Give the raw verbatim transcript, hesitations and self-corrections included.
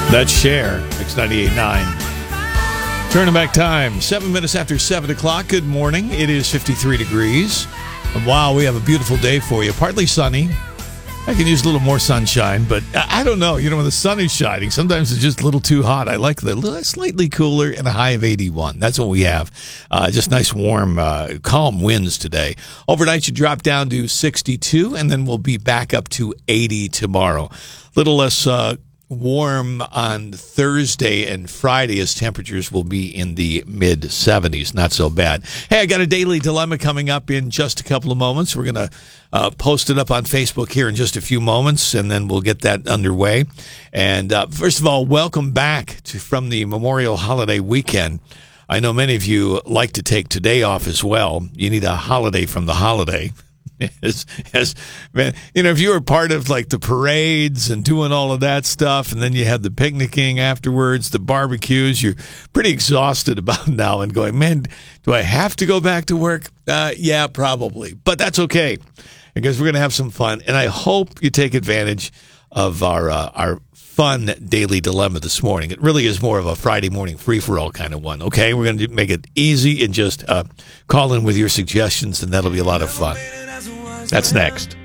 That's Cher, X ninety-eight point nine. Turning back time, seven minutes after seven o'clock. Good morning. It is fifty-three degrees. And wow, we have a beautiful day for you. Partly sunny. I can use a little more sunshine, but I don't know. You know, when the sun is shining, sometimes it's just a little too hot. I like the little, slightly cooler and a high of eighty-one. That's what we have. Uh, just nice, warm, uh, calm winds today. Overnight, you drop down to sixty-two, and then we'll be back up to eighty tomorrow. A little less uh, warm on Thursday and Friday as temperatures will be in the mid seventies. Not so bad. Hey, I got a daily dilemma coming up in just a couple of moments. We're going to uh, post it up on Facebook here in just a few moments, and then we'll get that underway. And uh, first of all, welcome back to from the Memorial Holiday weekend. I know many of you like to take today off as well. You need a holiday from the holiday. As, as man, you know, if you were part of like the parades and doing all of that stuff, and then you had the picnicking afterwards, the barbecues, you're pretty exhausted about now and going, man, do I have to go back to work? Uh, yeah, probably. But that's okay, because we're going to have some fun. And I hope you take advantage of our uh, our fun daily dilemma this morning. It really is more of a Friday morning free-for-all kind of one, okay? We're going to make it easy and just uh, call in with your suggestions, and that'll be a lot of fun. That's next.